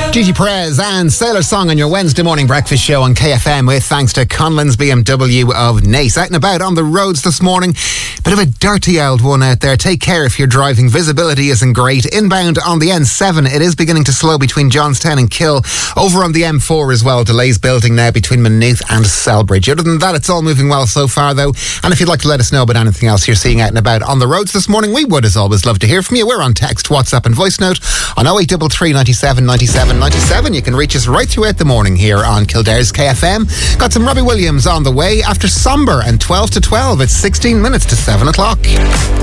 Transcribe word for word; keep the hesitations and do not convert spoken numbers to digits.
Gigi Perez and Sailor Song on your Wednesday morning breakfast show on K F M with thanks to Conlon's B M W of Naas. Out and about on the roads this morning. Bit of a dirty old one out there. Take care if you're driving. Visibility isn't great. Inbound on the N seven, it is beginning to slow between Johnstown and Kill. Over on the M four as well. Delays building now between Maynooth and Selbridge. Other than that, it's all moving well so far though. And if you'd like to let us know about anything else you're seeing out and about on the roads this morning, we would as always love to hear from you. We're on text, WhatsApp and voice note on oh eight three three, nine seven, nine seven nine seven. You can reach us right throughout the morning here on Kildare's K F M. Got some Robbie Williams on the way after Somber and twelve to twelve. It's sixteen minutes to seven o'clock.